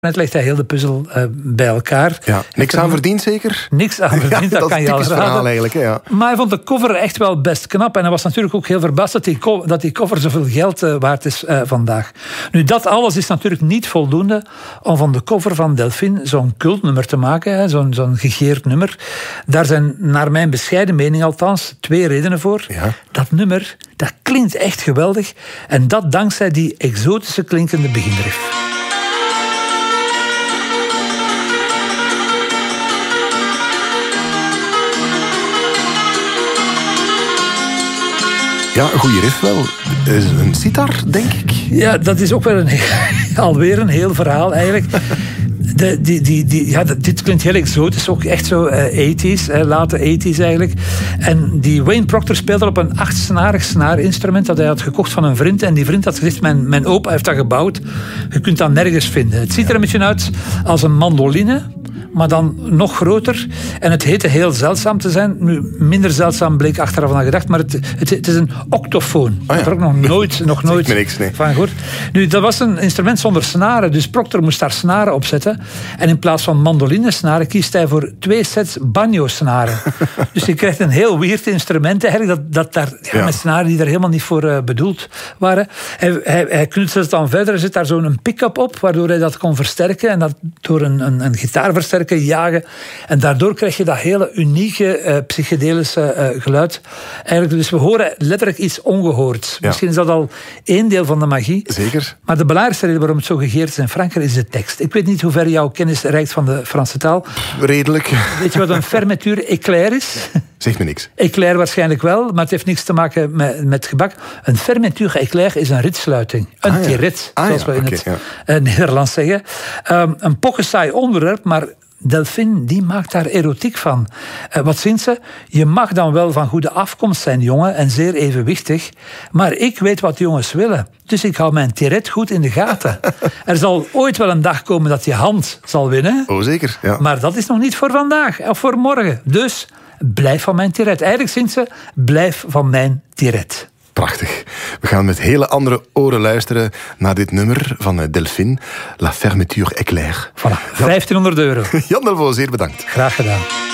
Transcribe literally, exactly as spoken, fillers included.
Net legt hij heel de puzzel uh, bij elkaar. Ja, niks aan verdiend zeker? Niks aan verdiend, ja, dat, dat kan je al raden. Verhaal eigenlijk, hè, ja. Maar hij vond de cover echt wel best knap. En hij was natuurlijk ook heel verbaasd dat die, co- dat die cover zoveel geld uh, waard is uh, vandaag. Nu, dat alles is natuurlijk niet voldoende om van de cover van Delphine zo'n cultnummer te maken. Hè, zo'n, zo'n gegeerd nummer. Daar zijn, naar mijn bescheiden mening althans, twee redenen voor. Ja. Dat nummer, dat klinkt echt geweldig. En dat dankzij die exotische klinkende begindriff. Ja, een goede riff wel. Is een sitar, denk ik. Ja, dat is ook wel een, alweer een heel verhaal eigenlijk. De, die, die, die, ja, dit klinkt heel exotisch, ook echt zo uh, tachtiger, uh, late tachtiger eigenlijk. En die Wayne Proctor speelde op een achtsnarig snaarinstrument dat hij had gekocht van een vriend. En die vriend had gezegd, mijn, mijn opa heeft dat gebouwd. Je kunt dat nergens vinden. Het ziet er een beetje uit als een mandoline, maar dan nog groter. En het heette heel zeldzaam te zijn. Nu, minder zeldzaam bleek achteraf dan gedacht, maar het, het, het is een octofoon. Oh ja. Ik heb er ook nog nooit, nog nooit niks, nee. van gehoord. Nu, dat was een instrument zonder snaren, dus Proctor moest daar snaren op zetten. En in plaats van mandolinesnaren kiest hij voor twee sets banjo-snaren. Dus je krijgt een heel weird instrument eigenlijk, dat, dat daar, ja, ja. met snaren die er helemaal niet voor uh, bedoeld waren. Hij, hij, hij knutselt het dan verder, er zit daar zo'n pick-up op, waardoor hij dat kon versterken en dat door een, een, een gitaarversterker jagen. En daardoor krijg je dat hele unieke uh, psychedelische uh, geluid. Eigenlijk, dus we horen letterlijk iets ongehoords. Ja. Misschien is dat al één deel van de magie. Zeker. Maar de belangrijkste reden waarom het zo gegeerd is in Frankrijk is de tekst. Ik weet niet hoe ver jouw kennis reikt van de Franse taal. Redelijk. Weet je wat een fermeture éclair is? Zegt me niks. Éclair waarschijnlijk wel, maar het heeft niks te maken met, met gebak. Een fermeture éclair is een ritsluiting. Een ah, ja. tiret, ah, zoals ja. we in okay, het ja. uh, Nederlands zeggen. Um, een pokkensaai onderwerp, maar Delphine, die maakt daar erotiek van. Uh, wat vindt ze? Je mag dan wel van goede afkomst zijn, jongen, en zeer evenwichtig, maar ik weet wat jongens willen. Dus ik hou mijn tiret goed in de gaten. Er zal ooit wel een dag komen dat je hand zal winnen. Oh, zeker, ja. Maar dat is nog niet voor vandaag of voor morgen. Dus blijf van mijn tiret. Eigenlijk zingt ze, blijf van mijn tiret. Prachtig. We gaan met hele andere oren luisteren naar dit nummer van Delphine, La Fermeture Éclair. Voilà, vijftienhonderd euro. Jan Delvaux, zeer bedankt. Graag gedaan.